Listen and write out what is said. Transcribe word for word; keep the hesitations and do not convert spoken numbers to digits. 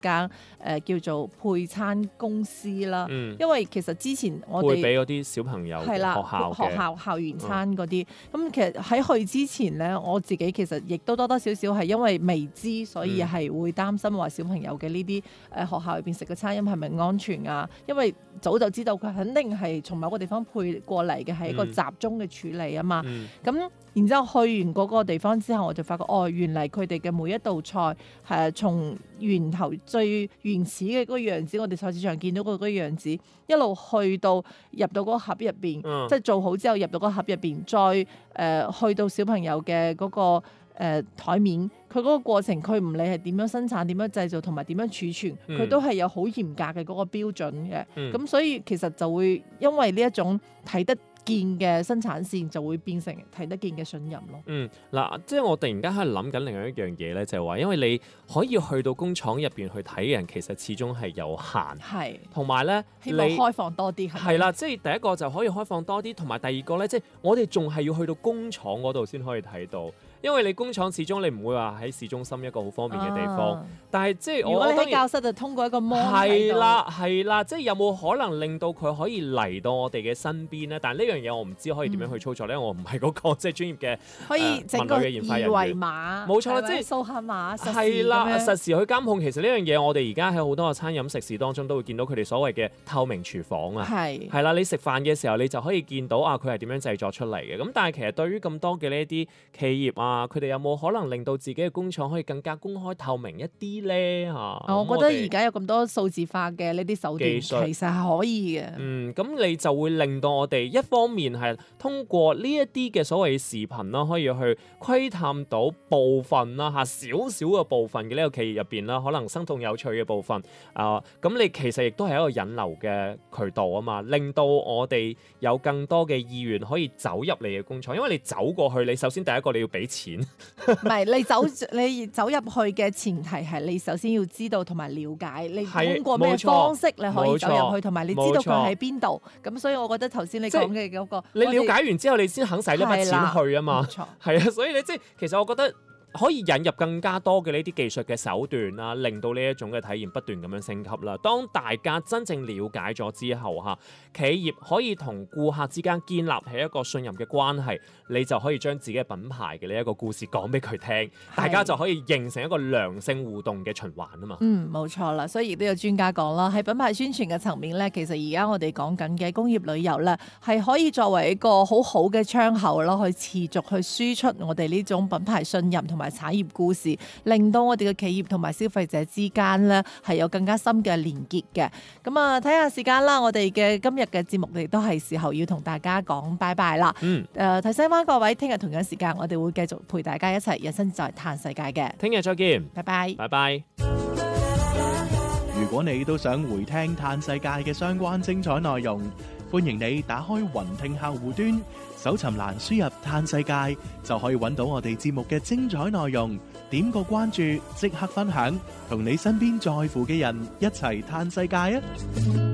間誒、呃、叫做配餐公司啦。 嗯、 因為其實之前我哋會俾嗰啲小朋友係啦， 學校學校校園餐嗰啲。咁、嗯、其實喺去之前咧，我自己其實亦都多多少少係因為未知，所以係會擔心話小朋友嘅呢啲誒學校入邊食嘅餐飲係咪安全啊？因為早就知道佢肯定係從某個地方配過嚟嘅，係一個集中嘅處理啊嘛。咁、嗯、然之後去完嗰個地方之後，我就發覺哦，原嚟佢哋嘅每一道菜係從源頭最原始嘅嗰個樣子，我哋菜市場見到嗰個樣子，一路去到入到嗰個盒入邊，嗯、即係做好之後入到嗰個盒入邊，再誒、呃、去到小朋友嘅嗰、嗰個誒台、呃、面，佢嗰個過程，佢唔理係點樣生產、點樣製造同埋點樣儲存，佢、嗯、都係有好嚴格嘅嗰個標準嘅。咁、嗯、所以其實就會因為呢一種睇得見嘅生產線，就會變成睇得見嘅信任咯。 嗯，嗱，即係我突然間喺度諗緊另外一樣嘢咧，就係話，因為你可以去到工廠入邊去睇嘅人，其實始終係有限，係，同埋咧， 希望開放多啲， 係啦，即係第一個就可以開放多啲，同埋第二個咧，即係我哋仲係要去到工廠嗰度先可以睇到。因為你工廠始終你唔會話喺市中心一個好方便嘅地方，啊、但係即係我如果你喺教室就通過一個模係啦係啦，即係有冇可能令到佢可以嚟到我哋嘅身邊咧？但係呢樣嘢我唔知可以點樣去操作咧，嗯、我唔係嗰個即係專業嘅可以整個二維碼， 冇錯啦，即係掃下碼係啦，實時去監控。其實呢樣嘢我哋而家喺好多個餐飲食肆當中都會見到佢哋所謂嘅透明廚房啊，係係啦，你食飯嘅時候你就可以見到啊，佢係點樣製作出嚟嘅。咁但係其實對於咁多嘅呢一啲企業啊，佢哋有冇可能令到自己嘅工廠可以更加公開透明一啲咧嚇？ 我覺得而家有咁多數字化嘅呢啲手段，其實係可以嘅。 嗯，咁你就會令到我哋一方面係通過呢一啲嘅所謂視頻啦，可以去窺探到部分啦嚇，少少嘅部分嘅呢個企業入邊啦，可能生動有趣嘅部分啊。咁、呃、你其實亦都係一個引流嘅渠道啊嘛，令到我哋有更多嘅意願可以走入你嘅工廠，因為你走過去，你首先第一個你要俾錢。 唔係你走你走入去嘅前提係你首先要知道同埋了解，你通過咩方式你可以走入去，同埋你知道佢喺邊度。咁所以我覺得頭先你講嘅嗰個， 你了解完之後，你先肯使呢筆錢去啊嘛。冇錯，係啊，所以你即係其實我覺得可以引入更加多嘅呢啲技術嘅手段啦，令到呢一種嘅體驗不斷咁樣升級啦。當大家真正了解咗之後嚇，企業可以同顧客之間建立起一個信任嘅關係，你就可以將自己嘅品牌嘅呢一個故事講俾佢聽，大家就可以形成一個良性互動嘅循環啊嘛。 嗯，冇錯啦，所以亦都有專家講啦，喺品牌宣傳嘅層面咧，其實而家我哋講緊嘅工業旅遊咧，係可以作為一個好好嘅窗口咯，去持續去輸出我哋呢種品牌信任同埋產業故事，令到我哋嘅企業同埋消費者之間咧係有更加深嘅連結嘅。咁啊，睇下時間啦，我哋嘅今日嘅節目亦都係時候要同大家講拜拜啦。嗯。誒、呃，提醒翻各位，聽日同樣時間我哋會繼續陪大家一齊人生在嘆世界嘅。 聽日再見。 拜拜。 拜拜。 如果你都想回聽嘆世界嘅相關精彩內容，歡迎你打開雲聽客戶端，搜尋欄輸入嘆世界，就可以揾到我哋節目嘅精彩內容。點個關注，即刻分享，同你身邊在乎嘅人一齊嘆世界啊！